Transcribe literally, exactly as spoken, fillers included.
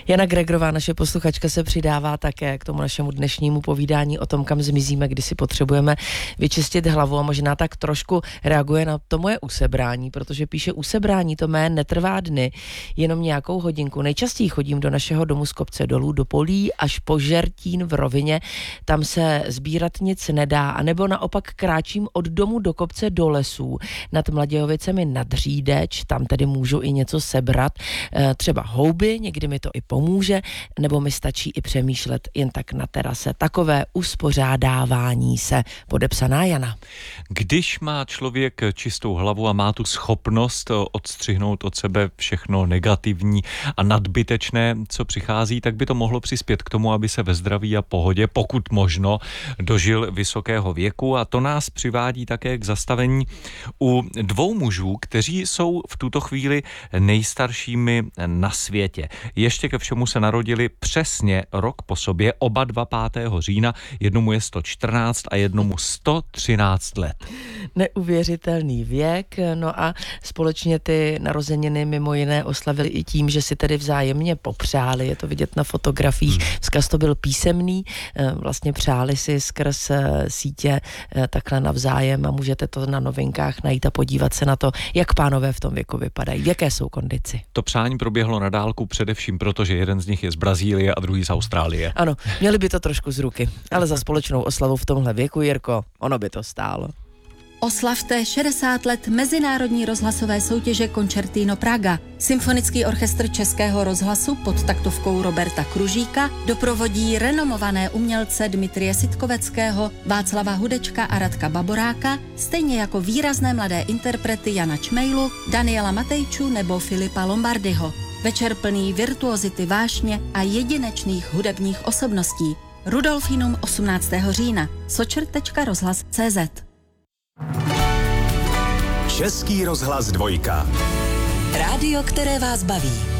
Jana Gregorová, naše posluchačka, se přidává také k tomu našemu dnešnímu povídání o tom, kam zmizíme, kdy si potřebujeme vyčistit hlavu, a možná tak trošku reaguje na to moje usebrání, protože píše: usebrání to mé netrvá dny, jenom nějakou hodinku. Nejčastěji chodím do našeho domu z kopce dolů, do polí až po Žertín v rovině, tam se sbírat nic nedá, anebo naopak kráčím od domu do kopce do lesů, nad Mladějovicemi nad Řídeč, tam tedy můžu i něco sebrat, třeba houby, někdy mi to i pomůže, nebo mi stačí i přemýšlet jen tak na terase. Takové uspořádávání se. Podepsaná Jana. Když má člověk čistou hlavu a má tu schopnost odstřihnout od sebe všechno negativní a nadbytečné, co přichází, tak by to mohlo přispět k tomu, aby se ve zdraví a pohodě, pokud možno, dožil vysokého věku, a to nás přivádí také k zastavení u dvou mužů, kteří jsou v tuto chvíli nejstaršími na světě. Ještě ke všemu se narodili přesně rok po sobě, oba dva pátého října, jednomu je sto čtrnáct a jednomu sto třináct let. Neuvěřitelný věk, no a společně ty narozeniny mimo jiné oslavili i tím, že si tedy vzájemně popřáli, je to vidět na fotografiích, hmm. vzkaz to byl písemný, vlastně přáli si skrz sítě takhle navzájem a můžete to na Novinkách najít a podívat se na to, jak pánové v tom věku vypadají, v jaké jsou kondici. To přání proběhlo na dálku především proto, že jeden z nich je z Brazílie a druhý z Austrálie. Ano, měli by to trošku z ruky, ale za společnou oslavu v tomhle věku, Jirko, ono by to stálo. Oslavte šedesát let mezinárodní rozhlasové soutěže Concertino Praga. Symfonický orchestr Českého rozhlasu pod taktovkou Roberta Kružíka doprovodí renomované umělce Dmitrie Sitkoveckého, Václava Hudečka a Radka Baboráka, stejně jako výrazné mladé interprety Jana Čmejlu, Daniela Matejču nebo Filipa Lombardyho. Večer plný virtuozity, vášně a jedinečných hudebních osobností. Rudolfinum osmnáctého října. sočr tečka rozhlas tečka cé zet. Český rozhlas dvojka. Rádio, které vás baví.